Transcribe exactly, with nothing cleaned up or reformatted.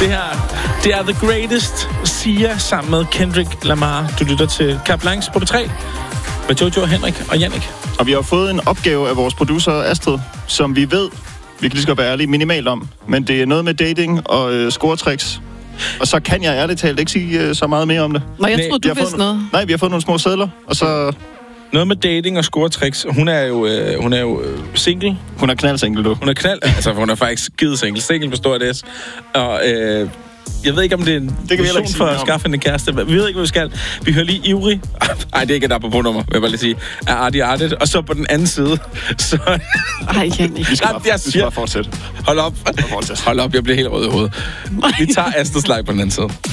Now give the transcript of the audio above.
Det her, det er The Greatest, Sia sammen med Kendrick Lamar. Du lytter til Carte Blanche på P tre med Jojo, Henrik og Jannik. Og vi har fået en opgave af vores producer Astrid, som vi ved, vi kan lige så godt være ærlige, minimalt om. Men det er noget med dating og øh, scoretricks. Og så kan jeg ærligt talt ikke sige øh, så meget mere om det. Nå, jeg Nej, troede, du vidste noget. Nej, vi har fået nogle små sedler, og så... Noget med dating og scoretricks. Hun er jo, øh, hun er jo øh, single. Hun er knaldsingle, du. Hun er knald... altså, hun er faktisk skide single. Single på stort S. Og øh, jeg ved ikke, om det er en det kan mission for at skaffe en kæreste. Vi ved ikke, hvad vi skal. Vi hører lige ivrig. Ej, det er ikke et apropos-nummer, vil jeg bare lige sige. Er Artie Artet. Og så på den anden side. Så... Ej, Jannik. Vi skal bare, jeg siger... vi skal bare fortsætte. Hold op. Hold op, jeg bliver helt rød i hovedet. Vi tager Astrid Slag på den anden side.